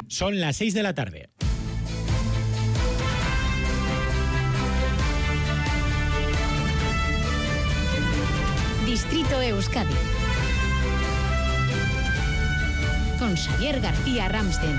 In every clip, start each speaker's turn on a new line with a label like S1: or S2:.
S1: Son las 6 de la tarde.
S2: Distrito Euskadi. Con Xavier García Ramsten.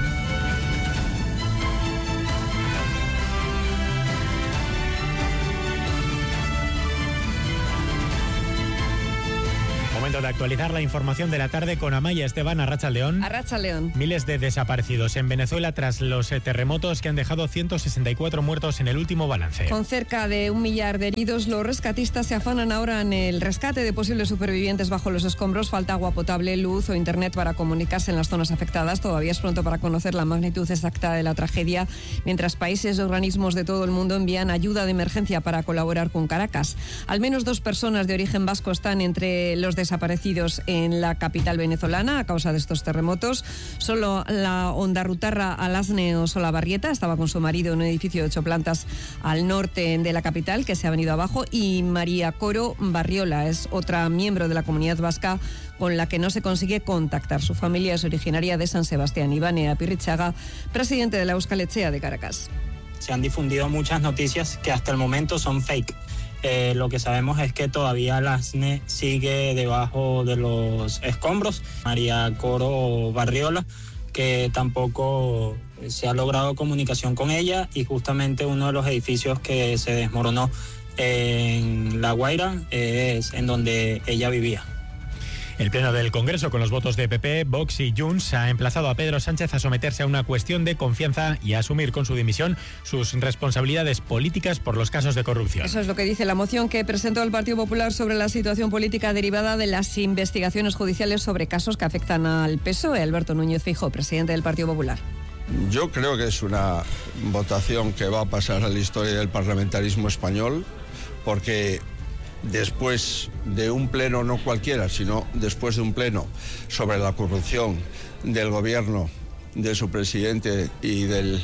S1: Momento de actualizar la información de la tarde con Amaya Esteban. Arratsaldeón.
S3: Arratsaldeón.
S1: Miles de desaparecidos en Venezuela tras los terremotos que han dejado 164 muertos en el último balance.
S3: Con cerca de 1 millar de heridos, los rescatistas se afanan ahora en el rescate de posibles supervivientes bajo los escombros. Falta agua potable, luz o internet para comunicarse en las zonas afectadas. Todavía es pronto para conocer la magnitud exacta de la tragedia, mientras países y organismos de todo el mundo envían ayuda de emergencia para colaborar con Caracas. Al menos 2 personas de origen vasco están entre los desaparecidos en la capital venezolana a causa de estos terremotos. Solo la ondarrutarra Alasne Solabarrieta estaba con su marido en un edificio de 8 plantas al norte de la capital que se ha venido abajo, y María Coro Barriola es otra miembro de la comunidad vasca con la que no se consigue contactar. Su familia es originaria de San Sebastián. Ivane Apirrichaga, presidente de la Euskal Etxea de Caracas.
S4: Se han difundido muchas noticias que hasta el momento son fake. Lo que sabemos es que todavía Alasne sigue debajo de los escombros. María Coro Barriola, que tampoco se ha logrado comunicación con ella, y justamente uno de los edificios que se desmoronó en La Guaira es en donde ella vivía.
S1: El Pleno del Congreso, con los votos de PP, Vox y Junts, ha emplazado a Pedro Sánchez a someterse a una cuestión de confianza y a asumir con su dimisión sus responsabilidades políticas por los casos de corrupción.
S3: Eso es lo que dice la moción que presentó el Partido Popular sobre la situación política derivada de las investigaciones judiciales sobre casos que afectan al PSOE. Alberto Núñez Feijóo, presidente del Partido Popular.
S5: Yo creo que es una votación que va a pasar a la historia del parlamentarismo español, porque después de un pleno, no cualquiera, sino después de un pleno sobre la corrupción del gobierno, de su presidente y del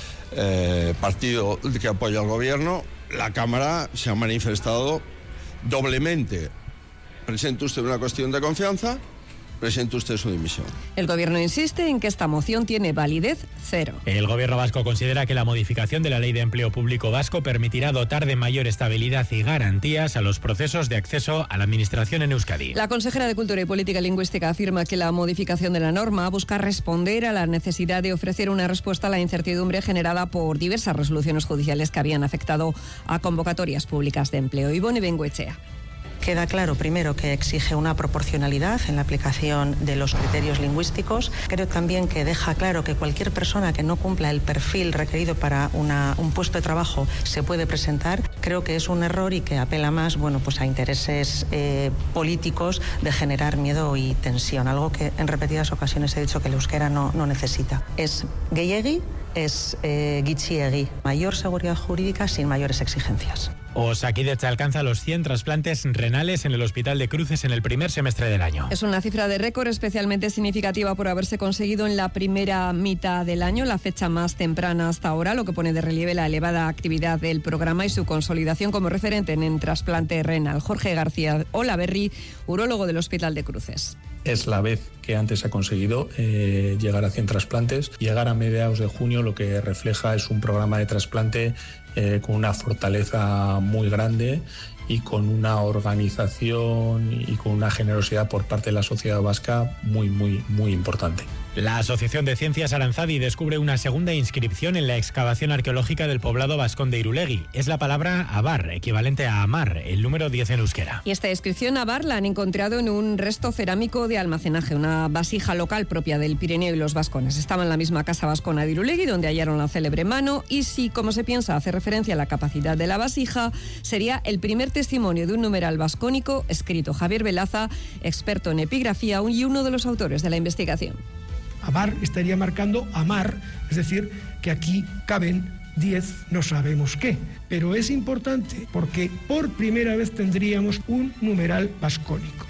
S5: partido que apoya al gobierno, la Cámara se ha manifestado doblemente. Presente usted una cuestión de confianza, presente usted su dimisión.
S3: El Gobierno insiste en que esta moción tiene validez cero.
S1: El Gobierno vasco considera que la modificación de la Ley de Empleo Público vasco permitirá dotar de mayor estabilidad y garantías a los procesos de acceso a la Administración en Euskadi.
S3: La consejera de Cultura y Política Lingüística afirma que la modificación de la norma busca responder a la necesidad de ofrecer una respuesta a la incertidumbre generada por diversas resoluciones judiciales que habían afectado a convocatorias públicas de empleo. Ivone Bengoechea.
S6: Queda claro, primero, que exige una proporcionalidad en la aplicación de los criterios lingüísticos. Creo también que deja claro que cualquier persona que no cumpla el perfil requerido para un puesto de trabajo se puede presentar. Creo que es un error y que apela más, a intereses políticos de generar miedo y tensión, algo que en repetidas ocasiones he dicho que el euskera no necesita. Es gehiegi, es gitxiegi, mayor seguridad jurídica sin mayores exigencias.
S1: Osakidetza alcanza los 100 trasplantes renales en el Hospital de Cruces en el primer semestre del año.
S3: Es una cifra de récord especialmente significativa por haberse conseguido en la primera mitad del año, la fecha más temprana hasta ahora, lo que pone de relieve la elevada actividad del programa y su consolidación como referente en trasplante renal. Jorge García Olaverri, urólogo del Hospital de Cruces.
S7: Es la vez que antes ha conseguido llegar a 100 trasplantes. Llegar a mediados de junio lo que refleja es un programa de trasplante con una fortaleza muy grande y con una organización y con una generosidad por parte de la sociedad vasca muy importante.
S1: La Asociación de Ciencias Aranzadi descubre una segunda inscripción en la excavación arqueológica del poblado vascón de Irulegui. Es la palabra abar, equivalente a amar, el número 10 en euskera.
S3: Y esta inscripción abar la han encontrado en un resto cerámico de almacenaje, una vasija local propia del Pirineo y los vascones. Estaba en la misma casa vascona de Irulegui, donde hallaron la célebre mano, y si, como se piensa, hace referencia a la capacidad de la vasija, sería el primer testimonio de un numeral vascónico escrito. Javier Velaza, experto en epigrafía y uno de los autores de la investigación.
S8: Abar estaría marcando amar, es decir, que aquí caben 10 no sabemos qué. Pero es importante porque por primera vez tendríamos un numeral vascónico.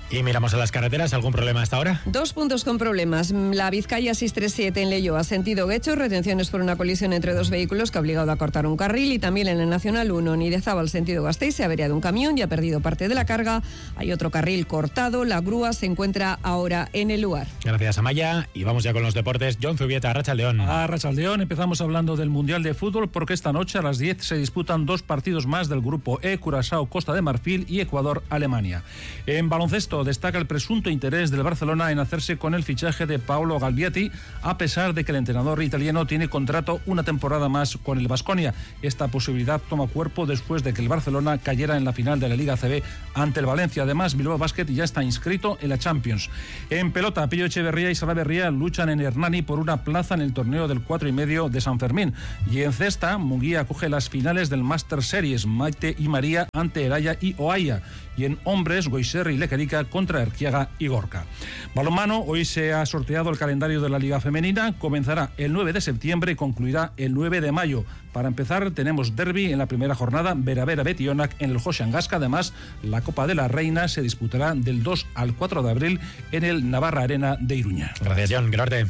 S1: Y miramos a las carreteras, ¿algún problema hasta ahora?
S3: 2 puntos con problemas. La Vizcaya 637 en Leioa, sentido Guecho, retenciones por una colisión entre 2 vehículos que ha obligado a cortar un carril, y también en la Nacional 1 en Idiazábal, sentido Gasteiz, se ha averiado un camión y ha perdido parte de la carga. Hay otro carril cortado, la grúa se encuentra ahora en el lugar.
S1: Gracias, Amaya. Y vamos ya con los deportes. John Zubieta, Arratsaldeón.
S9: Arratsaldeón, empezamos hablando del Mundial de Fútbol, porque esta noche a las 10 se disputan 2 partidos más del grupo E: Curazao, Costa de Marfil, y Ecuador, Alemania. En baloncesto destaca el presunto interés del Barcelona en hacerse con el fichaje de Paolo Galbiati, a pesar de que el entrenador italiano tiene contrato una temporada más con el Baskonia. Esta posibilidad toma cuerpo después de que el Barcelona cayera en la final de la Liga ACB ante el Valencia. Además, Bilbao Basket ya está inscrito en la Champions. En pelota, Pillo Echeverría y Salaverría luchan en Hernani por una plaza en el torneo del 4,5 de San Fermín. Y en cesta, Munguía acoge las finales del Master Series, Maite y María ante Heraya y Oaya. Y en hombres, Goiserri y Lequerica contra Erquiaga y Gorka. Balonmano, hoy se ha sorteado el calendario de la Liga Femenina. Comenzará el 9 de septiembre y concluirá el 9 de mayo. Para empezar, tenemos derbi en la primera jornada, Bera-Bera-Betionac en el Joshangasca. Además, la Copa de la Reina se disputará del 2 al 4 de abril en el Navarra Arena de Iruña.
S1: Gracias, John. Gracias.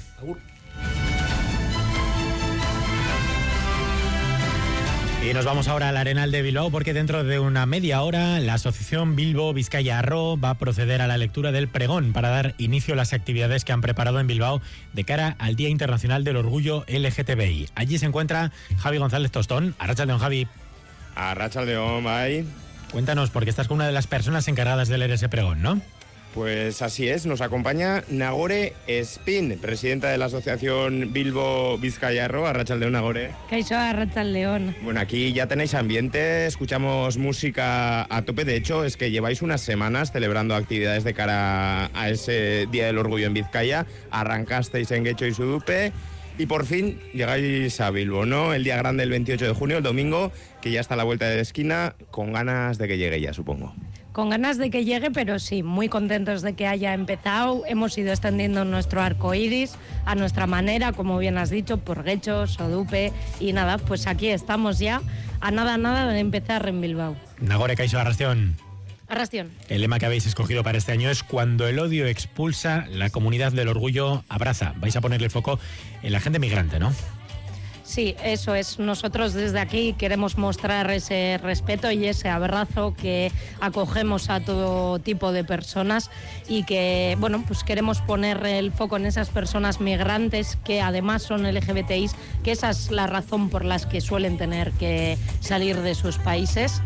S1: Y nos vamos ahora al Arenal de Bilbao, porque dentro de una media hora la Asociación Bilbo Vizcaya Arro va a proceder a la lectura del pregón para dar inicio a las actividades que han preparado en Bilbao de cara al Día Internacional del Orgullo LGTBI. Allí se encuentra Javi González Tostón. Arratsaldeón, Javi.
S10: Arratsaldeón, bye.
S1: Cuéntanos, porque estás con una de las personas encargadas de leer ese pregón, ¿no?
S10: Pues así es, nos acompaña Nagore Espín, presidenta de la Asociación Bilbo Vizcaya Arro. Arratsaldeón, Nagore.
S11: Kaixo, Arratsaldeón.
S10: Bueno, aquí ya tenéis ambiente, escuchamos música a tope. De hecho, es que lleváis unas semanas celebrando actividades de cara a ese Día del Orgullo en Vizcaya. Arrancasteis en Guecho y Sudupe y por fin llegáis a Bilbo, ¿no? El día grande, el 28 de junio, el domingo, que ya está a la vuelta de la esquina, con ganas de que llegue ya, supongo.
S11: Con ganas de que llegue, pero sí, muy contentos de que haya empezado. Hemos ido extendiendo nuestro arco iris a nuestra manera, como bien has dicho, por Guecho, Sodupe, y nada, pues aquí estamos ya, a nada de empezar en Bilbao.
S1: Nagore, kaixo, arrastión.
S11: Arrastión.
S1: El lema que habéis escogido para este año es: cuando el odio expulsa, la comunidad del orgullo abraza. Vais a ponerle foco en la gente migrante, ¿no?
S11: Sí, eso es. Nosotros desde aquí queremos mostrar ese respeto y ese abrazo que acogemos a todo tipo de personas, y que, bueno, pues queremos poner el foco en esas personas migrantes que además son LGBTIs, que esa es la razón por las que suelen tener que salir de sus países,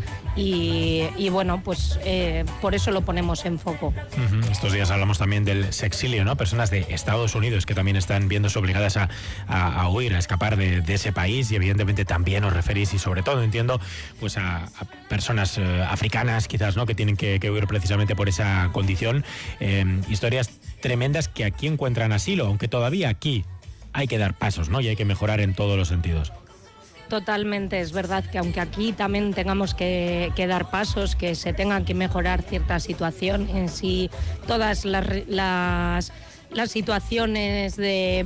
S11: y bueno, pues por eso lo ponemos en foco.
S1: Estos días hablamos también del sexilio, ¿no? Personas de Estados Unidos que también están viéndose obligadas a huir, a escapar de ese país, y evidentemente también os referís, y sobre todo entiendo, pues a personas africanas quizás, ¿no? Que tienen que huir precisamente por esa condición. Historias tremendas que aquí encuentran asilo, aunque todavía aquí hay que dar pasos, ¿no? Y hay que mejorar en todos los sentidos.
S11: Totalmente, es verdad que aunque aquí también tengamos que dar pasos, que se tengan que mejorar cierta situación en sí, todas las situaciones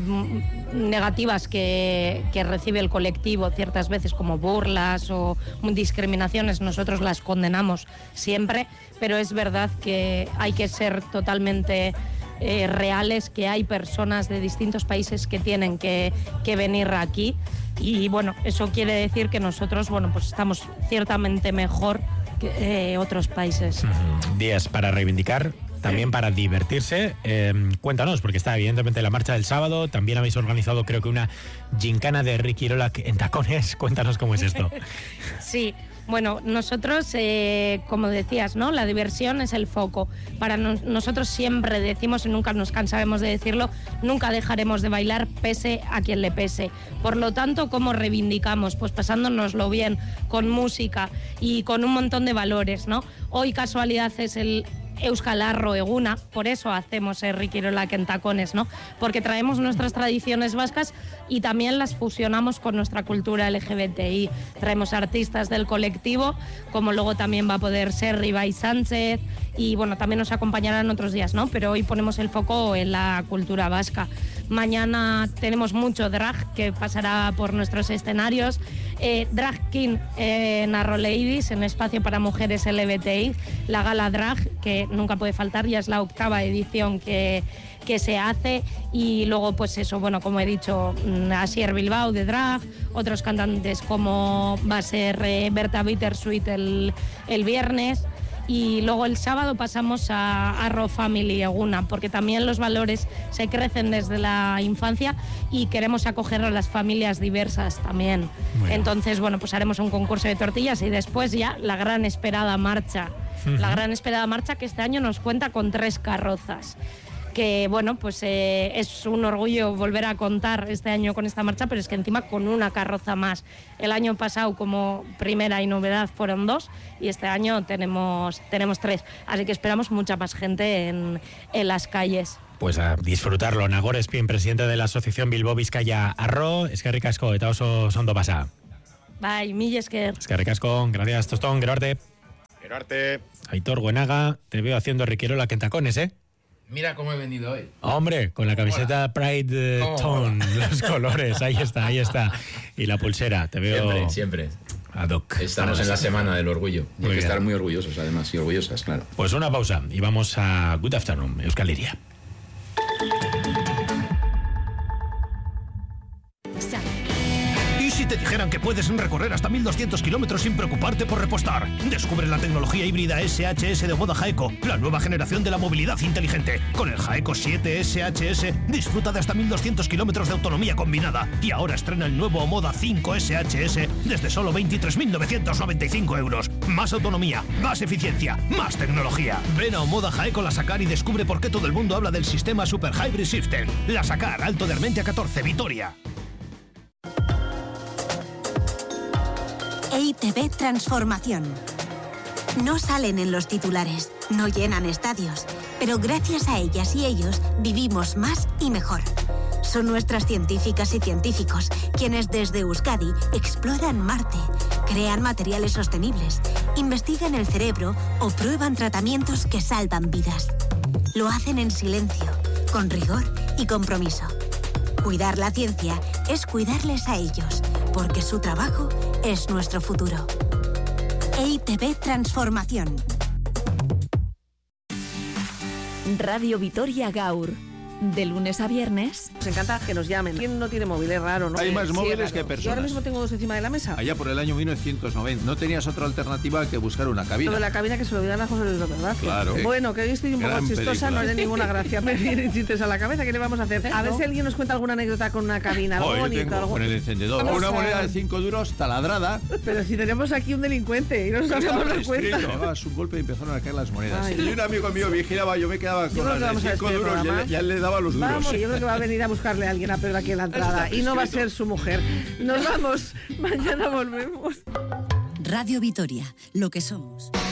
S11: negativas que recibe el colectivo ciertas veces, como burlas o discriminaciones, nosotros las condenamos siempre, pero es verdad que hay que ser totalmente reales, que hay personas de distintos países que tienen que venir aquí, y bueno, eso quiere decir que nosotros, bueno, pues estamos ciertamente mejor que otros países.
S1: Días para reivindicar, también para divertirse. Cuéntanos, porque está evidentemente la marcha del sábado, también habéis organizado, creo que una gincana de Ricky Rola en tacones. Cuéntanos cómo es esto.
S11: Sí, bueno, nosotros, como decías, ¿no? La diversión es el foco. Para nosotros siempre decimos, y nunca nos cansaremos de decirlo, nunca dejaremos de bailar pese a quien le pese. Por lo tanto, ¿cómo reivindicamos? Pues pasándonoslo bien, con música y con un montón de valores, ¿no? Hoy casualidad es el Euskal Arro Eguna, por eso hacemos Ricky Rola en tacones, ¿no? Porque traemos nuestras tradiciones vascas y también las fusionamos con nuestra cultura LGBTI. Traemos artistas del colectivo, como luego también va a poder ser Ribai Sánchez, y bueno, también nos acompañarán otros días, ¿no? Pero hoy ponemos el foco en la cultura vasca. Mañana tenemos mucho drag que pasará por nuestros escenarios. Drag King en Arro Ladies, en espacio para mujeres LGBTI, la gala drag, que nunca puede faltar, ya es la 8ª edición que se hace, y luego pues eso, bueno, como he dicho, Asier Bilbao de drag, otros cantantes como va a ser Berta Bittersweet el viernes, y luego el sábado pasamos a Arro Family Eguna, porque también los valores se crecen desde la infancia y queremos acoger a las familias diversas también. Bueno. Entonces, bueno, pues haremos un concurso de tortillas y después ya la gran esperada marcha. La gran esperada marcha que este año nos cuenta con 3 carrozas. Que bueno, pues es un orgullo volver a contar este año con esta marcha, pero es que encima con una carroza más. El año pasado como primera y novedad fueron 2 y este año tenemos 3, así que esperamos mucha más gente en las calles.
S1: Pues a disfrutarlo. Nagore Espín, presidente de la Asociación Bilbao Bizkaia Arro, eskerrik asko eta oso ondo pasa.
S11: Bai, mil esker.
S1: Eskerrik asko, gracias Tostón, gero arte.
S10: Gero arte.
S1: Aitor Goenaga, te veo haciendo Riquerola en tacones, ¿eh?
S12: Mira cómo he venido hoy.
S1: Hombre, con la camiseta Pride Tone, los colores, ahí está. Y la pulsera, te veo...
S12: Siempre.
S1: Ad hoc.
S12: Estamos en la semana del orgullo. Hay que estar muy orgullosos, además, y orgullosas, claro.
S1: Pues una pausa y vamos a Good Afternoon, Euskal Herria.
S13: ¿Y si te dijeran que puedes recorrer hasta 1.200 kilómetros sin preocuparte por repostar? Descubre la tecnología híbrida SHS de Omoda Jaeco, la nueva generación de la movilidad inteligente. Con el Jaeco 7 SHS disfruta de hasta 1.200 kilómetros de autonomía combinada. Y ahora estrena el nuevo Omoda 5 SHS desde solo 23.995 euros. Más autonomía, más eficiencia, más tecnología. Ven a Omoda Jaeco La Sacar y descubre por qué todo el mundo habla del sistema Super Hybrid System. La Sacar, Alto de Armentia 14, Vitoria.
S14: EITB Transformación. No salen en los titulares, no llenan estadios, pero gracias a ellas y ellos vivimos más y mejor. Son nuestras científicas y científicos quienes desde Euskadi exploran Marte, crean materiales sostenibles, investigan el cerebro o prueban tratamientos que salvan vidas. Lo hacen en silencio, con rigor y compromiso. Cuidar la ciencia es cuidarles a ellos, porque su trabajo es nuestro futuro. EITB Transformación.
S15: Radio Vitoria Gaur. De lunes a viernes.
S16: Nos encanta que nos llamen. ¿Quién no tiene móvil? Es raro, ¿no?
S17: Hay más móviles
S16: raro.
S17: que personas.
S16: Yo ahora mismo tengo 2 encima de la mesa.
S17: Allá por el año 1990. No tenías otra alternativa que buscar una cabina.
S16: Lo de la cabina que se lo olvidan a José Luis López Vázquez.
S17: Claro.
S16: Bueno, que hoy estoy un poco
S17: Gran
S16: chistosa,
S17: película.
S16: no es de ninguna gracia. Me vienen chistes a la cabeza. ¿Qué le vamos a hacer? A ver si alguien nos cuenta alguna anécdota con una cabina. Algo
S17: Yo
S16: bonito.
S17: tengo
S16: Algo...
S17: con el encendedor.
S16: Vamos
S17: Una
S16: a-
S17: moneda de 5 duros taladrada.
S16: Pero si tenemos aquí un delincuente y no nos habíamos dado cuenta.
S17: Me dabas un golpe y empezaron a caer las monedas.
S16: Ay.
S17: Y un amigo mío vigilaba, yo me quedaba
S16: Yo
S17: con
S16: creo que
S17: las
S16: vamos
S17: de
S16: a
S17: 5
S16: despedir el
S17: duros y
S16: programa.
S17: ya le daba los duros.
S16: Vamos, yo creo que va a venir a buscarle a alguien a Pedro aquí en la entrada. Y no va a ser su mujer. Nos vamos. Mañana volvemos.
S18: Radio Vitoria, lo que somos.